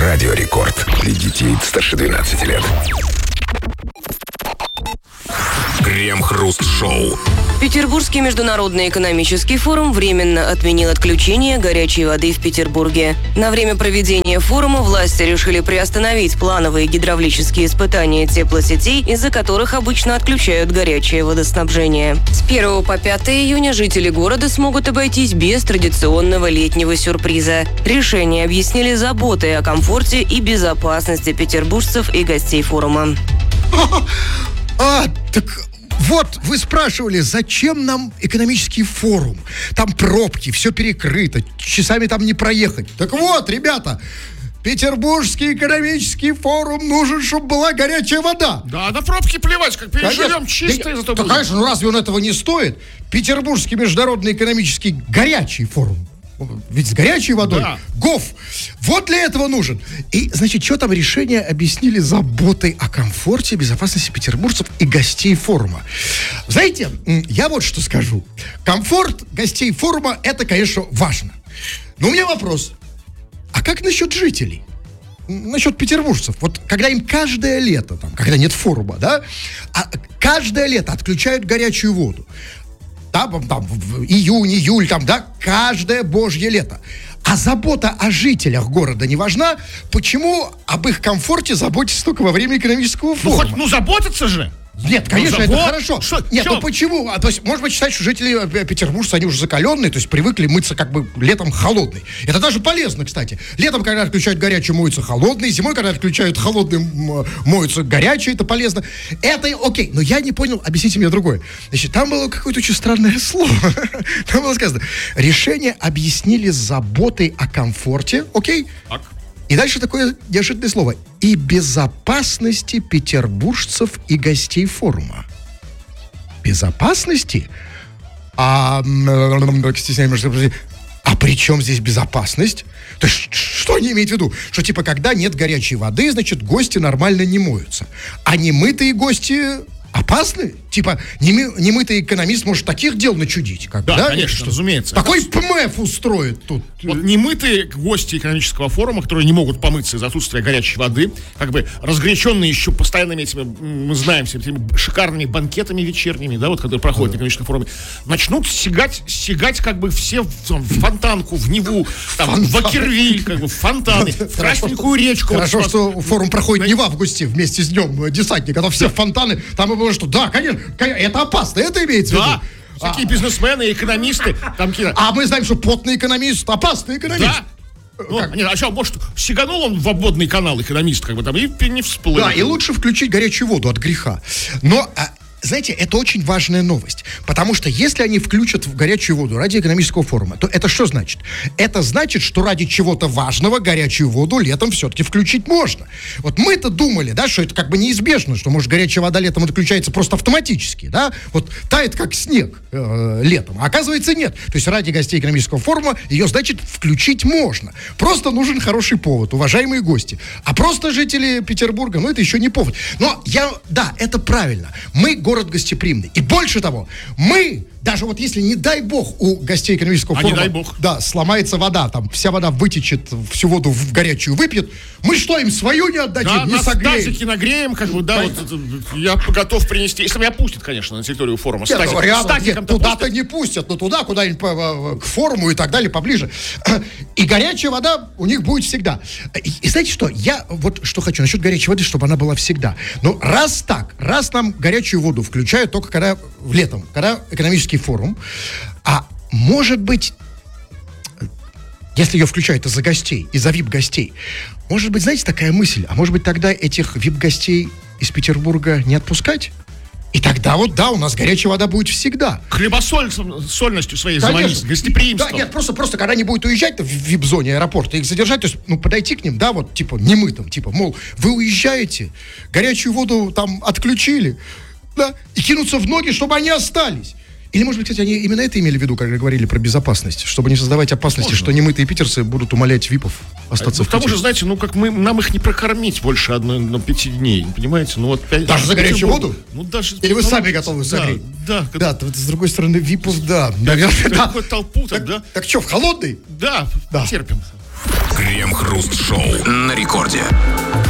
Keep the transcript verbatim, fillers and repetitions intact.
Радио Рекорд. Для детей старше двенадцати лет. Крем-хруст-шоу. Петербургский международный экономический форум временно отменил отключение горячей воды в Петербурге. На время проведения форума власти решили приостановить плановые гидравлические испытания теплосетей, из-за которых обычно отключают горячее водоснабжение. С первого по пятое июня жители города смогут обойтись без традиционного летнего сюрприза. Решение объяснили заботой о комфорте и безопасности петербуржцев и гостей форума. А, так... Вот, вы спрашивали, зачем нам экономический форум? Там пробки, все перекрыто, часами там не проехать. Так вот, ребята, Петербургский экономический форум нужен, чтобы была горячая вода. Да, на пробки плевать, как переживем, чисто из-за того. Да, конечно, ну разве он этого не стоит? Петербургский международный экономический горячий форум. Ведь с горячей водой. Да. ГОФ. Вот для этого нужен. И, значит, что там решение объяснили заботой о комфорте и безопасности петербуржцев и гостей форума. Знаете, я вот что скажу. Комфорт гостей форума, это, конечно, важно. Но у меня вопрос. А как насчет жителей? Насчет петербуржцев. Вот когда им каждое лето, там, когда нет форума, да, а каждое лето отключают горячую воду. Там, там, в июнь, июль, там, да, каждое божье лето. А забота о жителях города не важна. Почему об их комфорте заботиться только во время экономического форума? Ну, хоть, ну заботиться же. Нет, конечно, ну, это вот. хорошо. Шо, Нет, чё? ну почему? А, то есть, может быть, считать, что жители петербуржцы, они уже закаленные, то есть привыкли мыться как бы летом холодный. Это даже полезно, кстати. Летом, когда отключают горячую, моются холодные. Зимой, когда отключают холодный, моются горячие. Это полезно. Это окей. Но я не понял, объясните мне другое. Значит, там было какое-то очень странное слово. Там было сказано: решение объяснили заботой о комфорте. Окей? Так. И дальше такое неожиданное слово. И безопасности петербуржцев и гостей форума. Безопасности? А, а при чем здесь безопасность? То есть, что они имеют в виду? Что, типа, когда нет горячей воды, значит, гости нормально не моются. А немытые гости опасны? Типа, немытый экономист может таких дел начудить. Как, да, да, конечно, что? Разумеется. Такой ПМФ устроит тут. Вот немытые гости экономического форума, которые не могут помыться из-за отсутствия горячей воды, как бы разгоряченные еще постоянными этими, мы знаем, этими шикарными банкетами вечерними, да, вот, которые проходят на экономическом форуме, начнут сигать, сигать как бы все в, там, в Фонтанку, в Неву, там, в Акервиль, как бы в фонтаны, в Красненькую речку. Хорошо, что форум проходит не в августе вместе с Днем Десантника, там все фонтаны, там и было, что да, конечно, это опасно, это имеется в виду. Да, всякие а, бизнесмены, экономисты. Там, а мы знаем, что потный экономист, опасный экономист. Да. Ну, нет, а что, может, сиганул он в обводный канал экономист, как бы там, и не всплыл. Да, и лучше включить горячую воду от греха. Но... Знаете, это очень важная новость, потому что если они включат в горячую воду ради экономического форума, то это что значит? Это значит, что ради чего-то важного горячую воду летом все-таки включить можно. Вот мы-то думали, да, что это как бы неизбежно, что, может, горячая вода летом отключается просто автоматически, да, вот тает как снег э, летом, а оказывается нет. То есть ради гостей экономического форума ее, значит, включить можно. Просто нужен хороший повод, уважаемые гости. А просто жители Петербурга, ну, это еще не повод. Но я, да, это правильно. Мы город гостеприимный. И больше того, мы, даже вот если, не дай бог, у гостей экономического а форума, не дай бог. Да, сломается вода, там вся вода вытечет, всю воду в горячую выпьет, мы что, им свою не отдадим, да, не согреем? Тазики нагреем, как бы, да, вот, я готов принести, если меня пустят, конечно, на территорию форума. Нет, стазик, рядом, нет, туда-то пустят? Не пустят, но туда, куда-нибудь по, к форуму и так далее, поближе. И горячая вода у них будет всегда. И, и знаете что, я вот что хочу насчет горячей воды, чтобы она была всегда. Ну, раз так, раз нам горячую воду включают только когда летом, когда экономический форум, а может быть, если ее включают из-за гостей, из-за вип-гостей, может быть, знаете, такая мысль, а может быть, тогда этих вип-гостей из Петербурга не отпускать? И тогда вот, да, у нас горячая вода будет всегда. Хлебосольностью своей заманить, гостеприимством. Да, нет, просто, просто когда они будут уезжать в вип-зоне аэропорта, их задержать, то есть, ну, подойти к ним, да, вот, типа, немытым, типа, мол, вы уезжаете, горячую воду там отключили, да, и кинуться в ноги, чтобы они остались. Или, может быть, кстати, они именно это имели в виду, когда говорили про безопасность, чтобы не создавать опасности, Можно. Что немытые питерцы будут умолять випов остаться а, в Питере. К тому же, знаете, ну, как мы, нам их не прокормить больше одной, ну, пяти дней, понимаете? Ну, вот пять, даже за горячую воду? Ну, даже... Или вы ну, сами готовы согреть? Да, да. Да, с другой стороны, випов, да. Наверное, да. Толпу, так, так, да? Так что, в холодный? Да, да. терпим. Крем-хруст Шоу на рекорде.